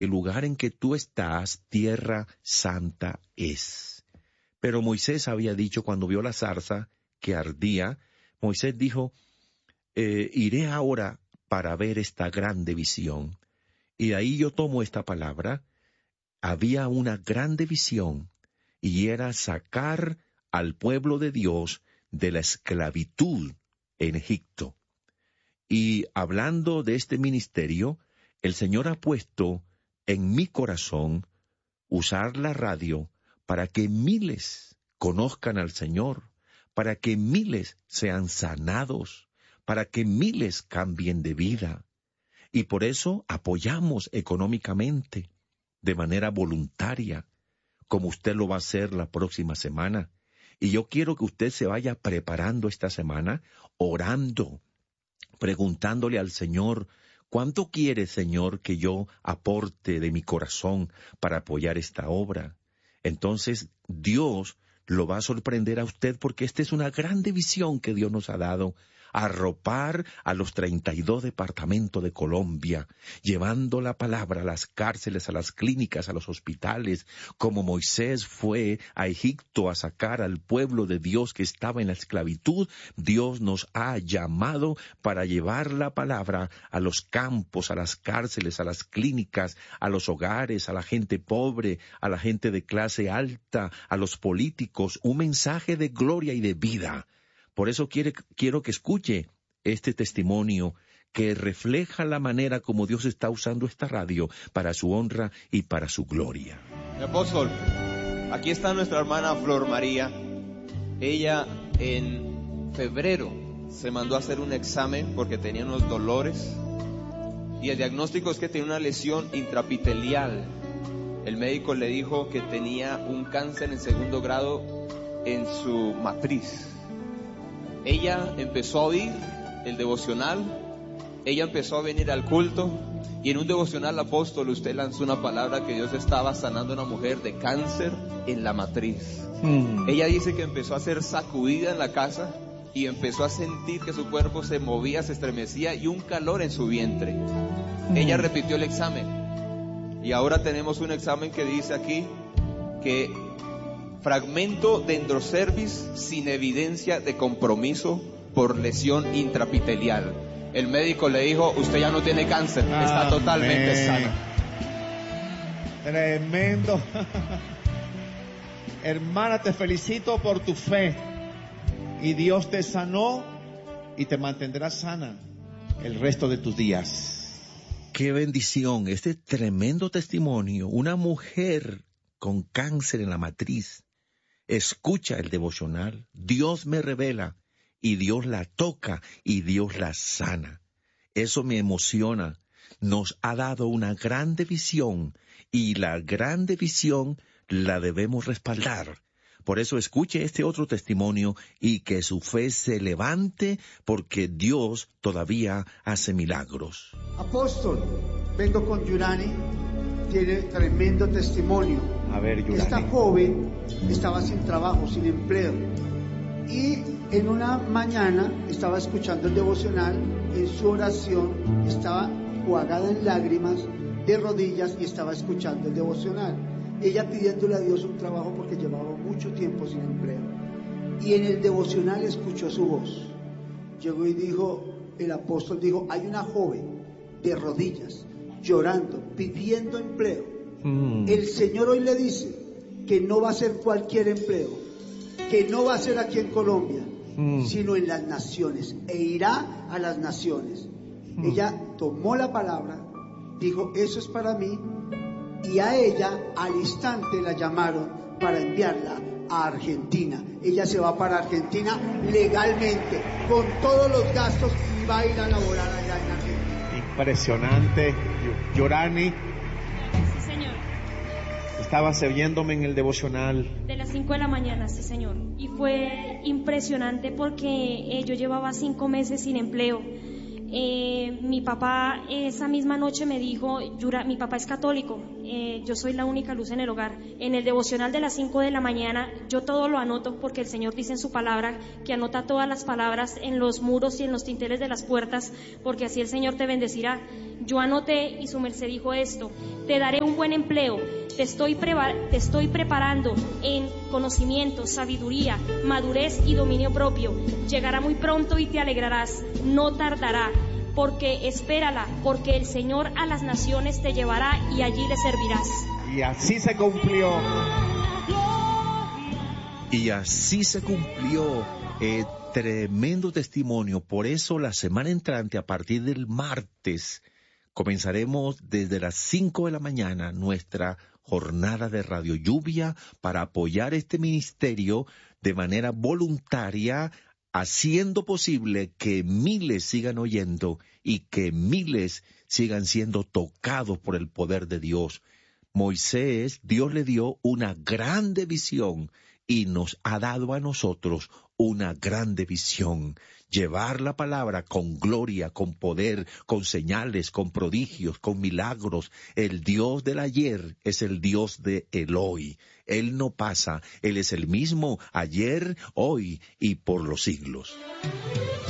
el lugar en que tú estás, tierra santa es. Pero Moisés había dicho cuando vio la zarza que ardía, Moisés dijo, iré ahora para ver esta grande visión. Y de ahí yo tomo esta palabra. Había una grande visión y era sacar al pueblo de Dios de la esclavitud en Egipto. Y hablando de este ministerio, el Señor ha puesto en mi corazón usar la radio para que miles conozcan al Señor, para que miles sean sanados, para que miles cambien de vida. Y por eso apoyamos económicamente, de manera voluntaria, como usted lo va a hacer la próxima semana. Y yo quiero que usted se vaya preparando esta semana, orando, preguntándole al Señor, ¿cuánto quiere, Señor, que yo aporte de mi corazón para apoyar esta obra? Entonces, Dios lo va a sorprender a usted porque esta es una grande visión que Dios nos ha dado, arropar a los 32 departamentos de Colombia, llevando la palabra a las cárceles, a las clínicas, a los hospitales, como Moisés fue a Egipto a sacar al pueblo de Dios que estaba en la esclavitud. Dios nos ha llamado para llevar la palabra a los campos, a las cárceles, a las clínicas, a los hogares, a la gente pobre, a la gente de clase alta, a los políticos, un mensaje de gloria y de vida. Por eso quiero que escuche este testimonio que refleja la manera como Dios está usando esta radio para su honra y para su gloria. Apóstol, aquí está nuestra hermana Flor María. Ella en febrero se mandó a hacer un examen porque tenía unos dolores y el diagnóstico es que tenía una lesión intraepitelial. El médico le dijo que tenía un cáncer en 2º grado en su matriz. Ella empezó a oír el devocional, ella empezó a venir al culto y en un devocional, apóstol, usted lanzó una palabra que Dios estaba sanando a una mujer de cáncer en la matriz. Ella dice que empezó a ser sacudida en la casa y empezó a sentir que su cuerpo se movía, se estremecía y un calor en su vientre. Ella repitió el examen y ahora tenemos un examen que dice aquí que fragmento de endocervix sin evidencia de compromiso por lesión intraepitelial. El médico le dijo, usted ya no tiene cáncer, está totalmente sana. Tremendo. Hermana, te felicito por tu fe. Y Dios te sanó y te mantendrá sana el resto de tus días. ¡Qué bendición! Este tremendo testimonio. Una mujer con cáncer en la matriz escucha el devocional, Dios me revela y Dios la toca y Dios la sana. Eso me emociona. Nos ha dado una grande visión y la grande visión la debemos respaldar. Por eso escuche este otro testimonio y que su fe se levante porque Dios todavía hace milagros. Apóstol, vengo con Yurani, tiene tremendo testimonio. A ver, Yurani. Esta joven estaba sin trabajo, sin empleo. Y en una mañana estaba escuchando el devocional, en su oración estaba enjuagada en lágrimas, de rodillas y estaba escuchando el devocional. Ella pidiéndole a Dios un trabajo porque llevaba mucho tiempo sin empleo. Y en el devocional escuchó su voz. Llegó y dijo, el apóstol dijo, hay una joven de rodillas, llorando, pidiendo empleo. El Señor hoy le dice que no va a ser cualquier empleo, que no va a ser aquí en Colombia, sino en las naciones, e irá a las naciones. Ella tomó la palabra, dijo, eso es para mí, y a ella al instante la llamaron para enviarla a Argentina. Ella se va para Argentina legalmente, con todos los gastos, y va a ir a laborar allá en Argentina. Impresionante. Yorani, Sí, señor. estabas oyéndome en el devocional. De las 5 de la mañana, sí, señor. Y fue impresionante porque yo llevaba 5 meses sin empleo. Mi papá esa misma noche me dijo, mi papá es católico, yo soy la única luz en el hogar. En el devocional de las 5 de la mañana yo todo lo anoto, porque el Señor dice en su palabra que anota todas las palabras en los muros y en los tinteles de las puertas, porque así el Señor te bendecirá. Yo anoté y su merced dijo esto: te daré un buen empleo, te estoy preparando en conocimiento, sabiduría, madurez y dominio propio. Llegará muy pronto y te alegrarás, no tardará, porque espérala, porque el Señor a las naciones te llevará y allí le servirás. Y así se cumplió. Y así se cumplió. Tremendo testimonio. Por eso la semana entrante, a partir del martes, comenzaremos desde las 5 de la mañana nuestra jornada de Radio Lluvia para apoyar este ministerio de manera voluntaria, haciendo posible que miles sigan oyendo y que miles sigan siendo tocados por el poder de Dios. Moisés, Dios le dio una grande visión y nos ha dado a nosotros una grande visión: llevar la palabra con gloria, con poder, con señales, con prodigios, con milagros. El Dios del ayer es el Dios de el hoy. Él no pasa, Él es el mismo ayer, hoy y por los siglos.